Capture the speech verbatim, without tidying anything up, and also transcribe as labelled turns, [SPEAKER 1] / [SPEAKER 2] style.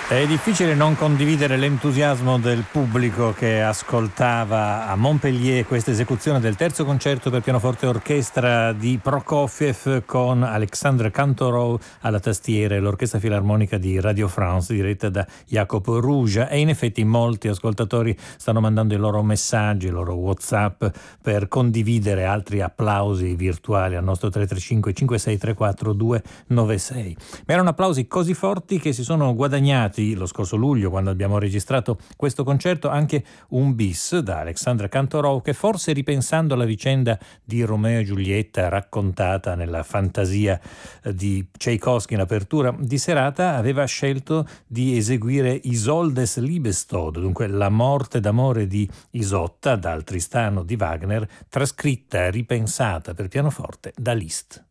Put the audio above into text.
[SPEAKER 1] È difficile non condividere l'entusiasmo del pubblico che ascoltava a Montpellier questa esecuzione del terzo concerto per pianoforte e orchestra di Prokofiev con Alexandre Kantorov alla tastiera e l'Orchestra Filarmonica di Radio France diretta da Jacopo Ruja. E in effetti molti ascoltatori stanno mandando i loro messaggi, i loro WhatsApp per condividere altri applausi virtuali al nostro tre tre cinque cinque sei tre quattro due nove sei. Ma erano applausi così forti che si sono guadagnati lo scorso luglio, quando abbiamo registrato questo concerto, anche un bis da Alexandre Kantorov, che forse, ripensando alla vicenda di Romeo e Giulietta raccontata nella fantasia di Tchaikovsky in apertura di serata, aveva scelto di eseguire Isoldes Liebestod, dunque la morte d'amore di Isotta dal Tristano di Wagner, trascritta e ripensata per pianoforte da Liszt.